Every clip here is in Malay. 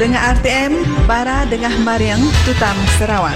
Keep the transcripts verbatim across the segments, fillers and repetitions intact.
Dengan R T M, Bara Dengah Mariang, Tutam Sarawak.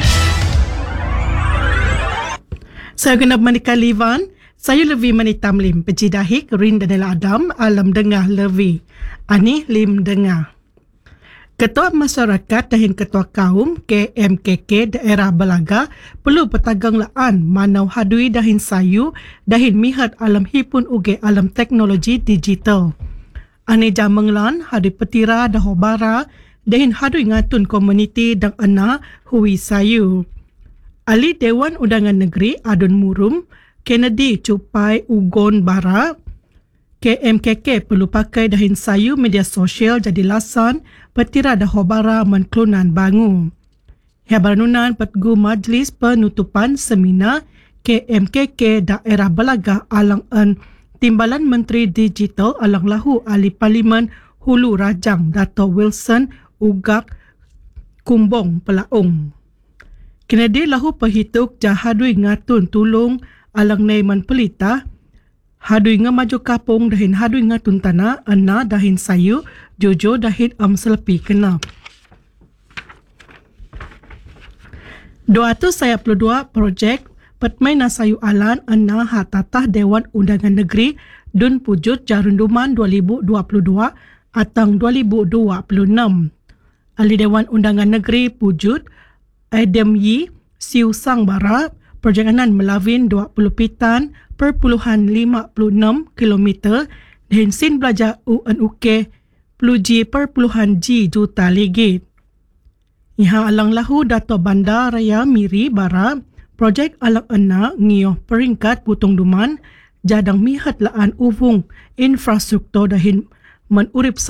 Saya kena menikah Livan. Saya Levi Manitam Lim. Pejidahik Rin dan Adam Alam Dengah Levi. Ani Lim Dengah. Ketua Masyarakat dan Ketua Kaum K M K K Daerah Belaga perlu petaganglaan manau hadui dahin sayu dahin mihat alam hipun uge alam teknologi digital. Ane jamenglan hadui petira dah hobara dahin hadui ngatun komuniti dan ana hui sayu. Ali Dewan Undangan Negeri Adun Murum Kennedy Cupai Ugon Bara K M K K perlu pakai dahin sayu media sosial jadi lasan petira dah hobara menklunan bangu. Hebaranunan petgu Majlis Penutupan Seminar K M K K Daerah Belaga Alang En Timbalan Menteri Digital Alang Lahu Ahli Parlimen Hulu Rajang Dato' Wilson Ugak Kumbong Pelaung. Kennedy lahu perhituk jahadui ngatun tulung alang naiman pelita hadui ngamaju kapung dahin hadui ngatun tanah ana dahin sayu jojo dahin am selepi kenap. dua ratus puluh dua projek petmaina sayu alan ana hatatah Dewan Undangan Negeri Dun Pujut Jarunduman dua ribu dua puluh dua atang dua ribu dua puluh enam. Ahli Dewan Undangan Negeri Pujut Adam Yi Siu Sang Bara projek anan melawin dua puluh pitan perpuluhan lima puluh enam kilometer dan sin belajar U N U K peluji perpuluhan G juta ligit. Iha alang lahu Dato' Bandar Raya Miri Bara projek alang ena ngioh peringkat Putung Duman jadang mihat laan uvung infrastruktur dahin menurip